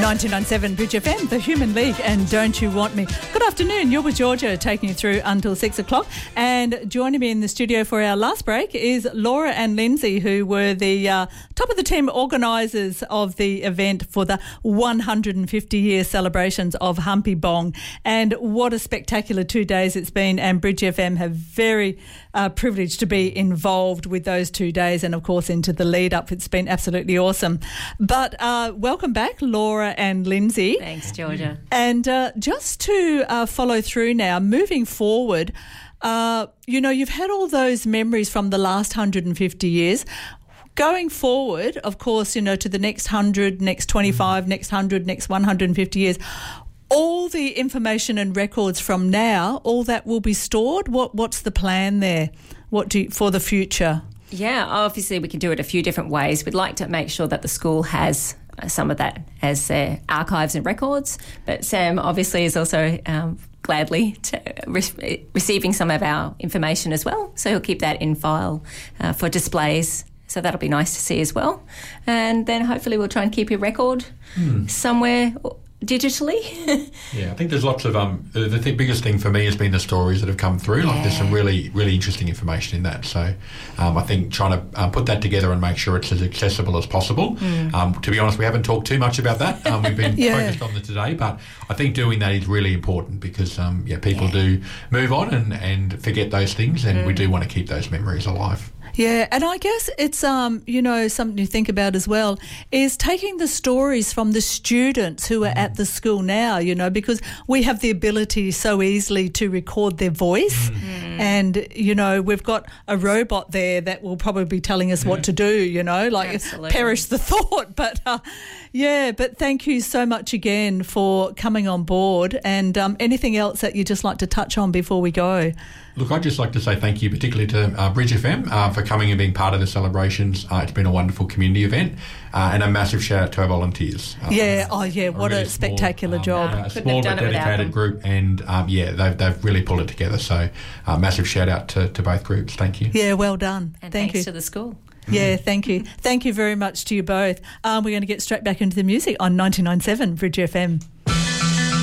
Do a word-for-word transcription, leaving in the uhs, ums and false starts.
ninety-nine point seven Bridge F M, the Human League, and Don't You Want Me. Good afternoon. You're with Georgia, taking you through until six o'clock. And joining me in the studio for our last break is Laura and Lindsay, who were the uh, top of the team organisers of the event for the one hundred fifty year celebrations of Humpy Bong. And what a spectacular two days it's been. And Bridge F M have very uh, privileged to be involved with those two days and, of course, into the lead up. It's been absolutely awesome. But uh, welcome back, Laura and Lindsay. Thanks, Georgia. And uh, just to uh, follow through now, moving forward, uh, you know, you've had all those memories from the last one hundred fifty years. Going forward, of course, you know, to the next one hundred, next twenty-five, mm. next one hundred, next one hundred fifty years, all the information and records from now, all that will be stored. What What's the plan there? What do you, for the future? Yeah, obviously we can do it a few different ways. We'd like to make sure that the school has some of that as their archives and records, but Sam obviously is also um, gladly to re- receiving some of our information as well, so he'll keep that in file uh, for displays, so that'll be nice to see as well. And then hopefully we'll try and keep a record mm. somewhere digitally. Yeah, I think there's lots of um the, the th- biggest thing for me has been the stories that have come through. Like yeah. there's some really really interesting information in that, so um, I think trying to uh, put that together and make sure it's as accessible as possible. mm. Um, to be honest, we haven't talked too much about that. Um, we've been yeah. focused on it today, but I think doing that is really important because um, yeah people yeah. do move on and, and forget those things, and mm. we do want to keep those memories alive. Yeah, and I guess it's, um, you know, something to think about as well is taking the stories from the students who are mm. at the school now, you know, because we have the ability so easily to record their voice mm. and, you know, we've got a robot there that will probably be telling us yeah. what to do, you know, like Absolutely. perish the thought. But, uh, yeah, but thank you so much again for coming on board, and um, anything else that you'd just like to touch on before we go? Look, I'd just like to say thank you particularly to uh, Bridge F M uh, for coming and being part of the celebrations. Uh, it's been a wonderful community event, uh, and a massive shout out to our volunteers. Uh, yeah, oh yeah, what a, really a spectacular small, job. Um, uh, a small but dedicated group, and um, yeah, they've, they've really pulled it together. So uh, massive shout out to, to both groups. Thank you. Yeah, well done. And thank thanks you. to the school. Yeah, thank you. Thank you very much to you both. Um, we're going to get straight back into the music on ninety-nine point seven Bridge F M.